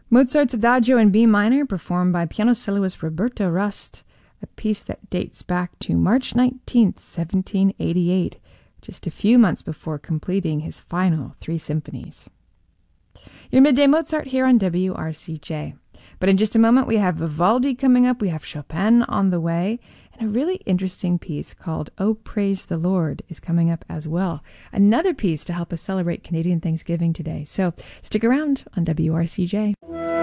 Mozart's Adagio in B minor, performed by piano soloist Roberto Rust, a piece that dates back to March 19th, 1788, just a few months before completing his final 3 symphonies. Your Midday Mozart here on WRCJ. But in just a moment, we have Vivaldi coming up, we have Chopin on the way, and a really interesting piece called Oh Praise the Lord is coming up as well. Another piece to help us celebrate Canadian Thanksgiving today. So stick around on WRCJ.